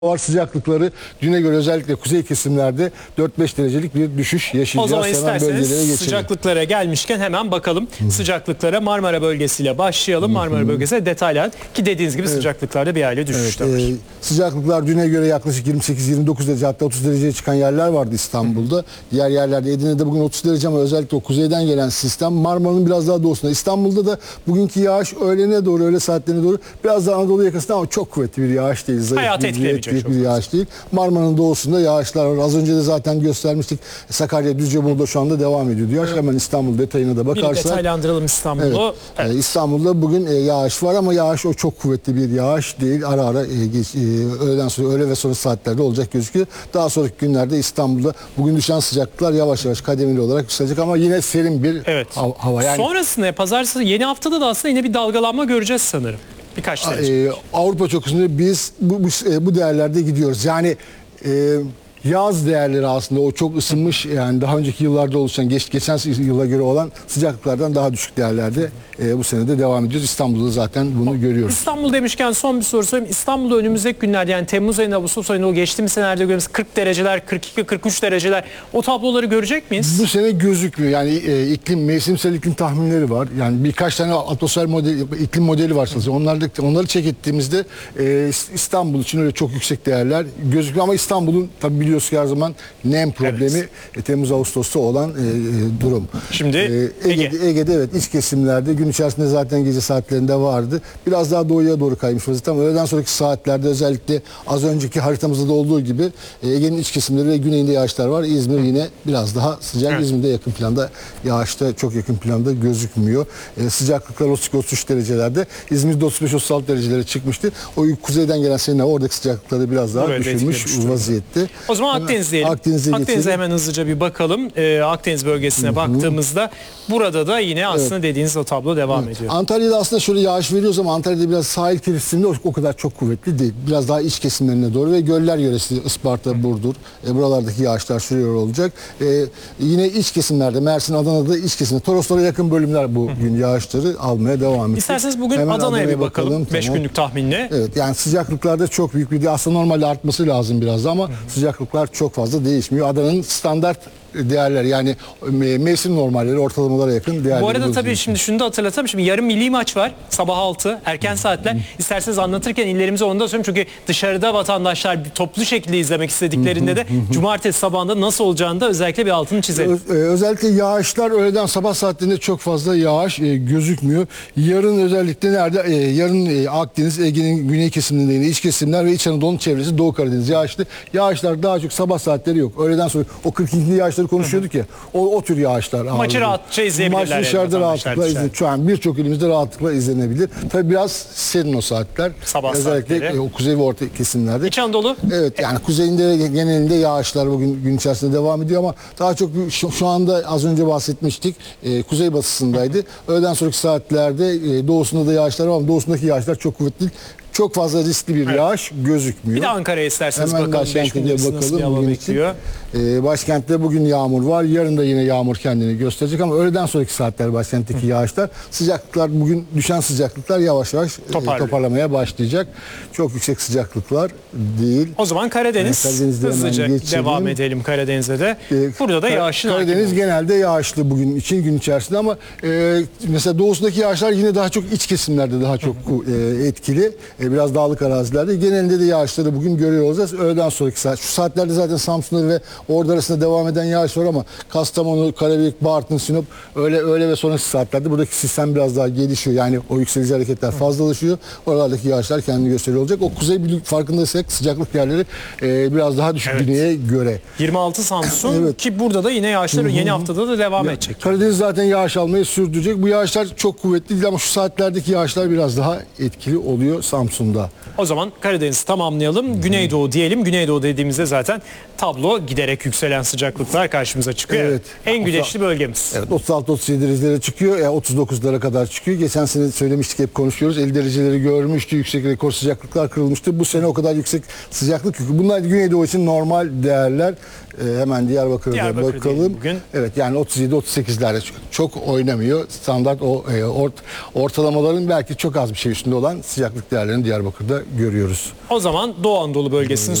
Var sıcaklıkları düne göre özellikle kuzey kesimlerde 4-5 derecelik bir düşüş yaşayacağız. O zaman isterseniz sıcaklıklara gelmişken hemen bakalım. Sıcaklıklara Marmara bölgesiyle başlayalım. Marmara bölgesine detaylı ki dediğiniz gibi sıcaklıklarda bir aile düşüşte var. Sıcaklıklar düne göre yaklaşık 28-29 derece hatta 30 dereceye çıkan yerler vardı İstanbul'da. Diğer yerlerde Edirne'de bugün 30 derece ama özellikle o kuzeyden gelen sistem Marmara'nın biraz daha doğusunda. İstanbul'da da bugünkü yağış öğlene doğru öğle saatlerine doğru biraz daha Anadolu yakasında ama çok kuvvetli bir yağış değil. Hayat etkilemeyecek bir yağış değil. Marmara'nın doğusunda yağışlar var. Az önce de zaten göstermiştik. Sakarya, Düzce, Bolu'da şu anda devam ediyor. Yağış hemen İstanbul detayına da bakarsak. Bir detaylandıralım İstanbul'u. Evet. İstanbul'da bugün yağış var ama yağış o çok kuvvetli bir yağış değil. Ara ara öğleden sonra öğle ve sonra saatlerde olacak gözüküyor. Daha sonraki günlerde İstanbul'da bugün düşen sıcaklıklar yavaş yavaş kademeli olarak yükselecek ama yine serin bir hava. Yani sonrasında pazartesi yeni haftada da aslında yine bir dalgalanma göreceğiz sanırım. Birkaç derece. Avrupa çoklusunda biz bu değerlerde gidiyoruz. Yani yaz değerleri aslında o çok ısınmış yani daha önceki yıllarda oluşan geçen yıla göre olan sıcaklıklardan daha düşük değerlerde bu sene de devam ediyoruz. İstanbul'da zaten bunu görüyoruz. İstanbul demişken son bir soru sorayım. İstanbul'da önümüzdeki günlerde yani Temmuz ayında Ağustos ayında o geçtiğimiz senelerde gördüğümüz 40 dereceler, 42-43 dereceler o tabloları görecek miyiz? Bu sene gözükmüyor. Yani mevsimsel iklim tahminleri var. Yani birkaç tane atmosfer modeli, iklim modeli var. Onları check ettiğimizde İstanbul için öyle çok yüksek değerler gözüküyor ama İstanbul'un tabii biliyoruz ki her zaman nem problemi Temmuz Ağustos'ta olan durum. Şimdi Ege'de evet iç kesimlerde gün içerisinde zaten gece saatlerinde vardı. Biraz daha doğuya doğru kaymış vaziyette ama öğleden sonraki saatlerde özellikle az önceki haritamızda da olduğu gibi Ege'nin iç kesimleri ve güneyinde yağışlar var. İzmir yine biraz daha sıcak. Evet. İzmir'de yakın planda yağışta çok yakın planda gözükmüyor. Sıcaklıklar 32-33 derecelerde. İzmir'de 35-36 derecelere çıkmıştı. O kuzeyden gelen senin oradaki sıcaklıkları biraz daha düşürmüş vaziyette. O zaman Akdeniz diyelim. Akdeniz'e hemen hızlıca bir bakalım. Akdeniz bölgesine baktığımızda burada da yine aslında dediğiniz o tablo devam ediyor. Antalya'da aslında şöyle yağış veriyoruz ama Antalya'da biraz sahil kesiminde o kadar çok kuvvetli değil. Biraz daha iç kesimlerine doğru ve göller yöresi Isparta, Burdur buralardaki yağışlar sürüyor olacak. Yine iç kesimlerde Mersin, Adana'da iç kesimde Toroslara yakın bölümler bu gün yağışları almaya devam ediyor. İsterseniz bugün Adana'ya bir bakalım. 5 günlük tahminle. Evet yani sıcaklıklarda çok büyük bir aslında normalde artması lazım biraz ama sıcaklıklar çok fazla değişmiyor. Adana'nın standart değerler yani mevsim normalleri ortalamalara yakın değerler. Bu arada tabii şimdi şunu da hatırlatalım. Şimdi yarın milli maç var. Sabah 6 erken saatler. İsterseniz anlatırken illerimizi onu da söyleyeyim. Çünkü dışarıda vatandaşlar toplu şekilde izlemek istediklerinde de cumartesi sabahında nasıl olacağını da özellikle bir altını çizelim. Özellikle yağışlar öğleden sabah saatlerinde çok fazla yağış gözükmüyor. Yarın özellikle nerede? Yarın Akdeniz, Ege'nin güney kesiminde yine iç kesimler ve İç Anadolu'nun çevresi Doğu Karadeniz yağışlı. Yağışlar daha çok sabah saatleri yok. Öğleden sonra o 42. yağışları konuşuyorduk ya. O tür yağışlar. Maçı rahatça izleyebilirler. Maç dışarıda rahatlıkla izlenir. Şu an birçok ilimizde rahatlıkla izlenebilir. Tabii biraz serin o saatler. Sabah özellikle saatleri. O kuzey ve orta kesimlerde. İç Anadolu? Evet yani kuzeyinde ve genelinde yağışlar bugün gün içerisinde devam ediyor ama daha çok şu anda az önce bahsetmiştik. Kuzey batısındaydı. Öğleden sonraki saatlerde doğusunda da yağışlar var ama doğusundaki yağışlar çok kuvvetli. Çok fazla riskli bir yağış gözükmüyor. Bir de Ankara'ya isterseniz hemen bakalım. 5 gün nasıl bir hava bekliyor. Başkentte bugün yağmur var. Yarın da yine yağmur kendini gösterecek ama öğleden sonraki saatler başkentteki yağışlar. Sıcaklıklar bugün düşen sıcaklıklar yavaş yavaş toparlamaya başlayacak. Çok yüksek sıcaklıklar değil. O zaman Karadeniz hızlıca devam edelim Karadeniz'e de. Burada da yağışın Karadeniz genelde yağışlı bugün için gün içerisinde ama mesela doğusundaki yağışlar yine daha çok iç kesimlerde daha çok etkili. Biraz dağlık arazilerde. Genelinde de yağışları bugün görüyor olacağız. Öğleden sonraki saat. Şu saatlerde zaten Samsun'da ve orada arasında devam eden yağış var ama Kastamonu, Karabük, Bartın, Sinop öğle ve sonraki saatlerde buradaki sistem biraz daha gelişiyor. Yani o yükselici hareketler fazlalaşıyor. Oralardaki yağışlar kendini gösteriyor olacak. O kuzey farkındaysak sıcaklık yerleri biraz daha düşük güneye göre. 26 Samsun ki burada da yine yağışlar yeni haftada da devam edecek. Karadeniz zaten yağış almayı sürdürecek. Bu yağışlar çok kuvvetli değil ama şu saatlerdeki yağışlar biraz daha etkili oluyor Samsun'da. O zaman Karadeniz'i tamamlayalım. Güneydoğu diyelim. Güneydoğu dediğimizde zaten tablo giderek yükselen sıcaklıklar karşımıza çıkıyor. Evet. En güneşli bölgemiz. Evet 36-37 derecelere çıkıyor. 39'lara kadar çıkıyor. Geçen sene söylemiştik hep konuşuyoruz. 50 dereceleri görmüştü. Yüksek rekor sıcaklıklar kırılmıştı. Bu sene o kadar yüksek sıcaklık yok. Bunlar Güneydoğu için normal değerler. Hemen Diyarbakır'a bakalım. Evet yani 37-38'lerde çok oynamıyor. Standart ortalamaların belki çok az bir şey üstünde olan sıcaklık değerlerinde aynen Diyarbakır'da görüyoruz. O zaman Doğu Anadolu bölgesini